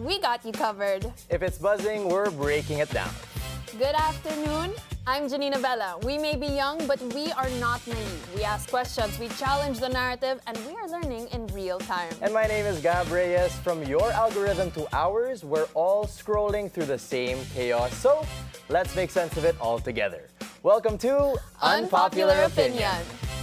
we got you covered. If it's buzzing, we're breaking it down. Good afternoon. I'm Janina Bella. We may be young, but we are not naive. We ask questions, we challenge the narrative, and we are learning in real time. And my name is Gab Reyes. From your algorithm to ours, we're all scrolling through the same chaos. So let's make sense of it all together. Welcome to Unpopular Opinion.